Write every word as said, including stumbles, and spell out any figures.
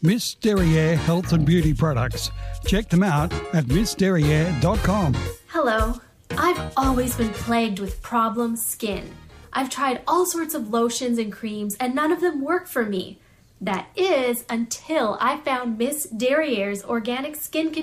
Miss Derriere Health and Beauty Products. Check them out at miss derriere dot com. Hello. I've always been plagued with problem skin. I've tried all sorts of lotions and creams and none of them work for me. That is until I found Miss Derriere's organic skin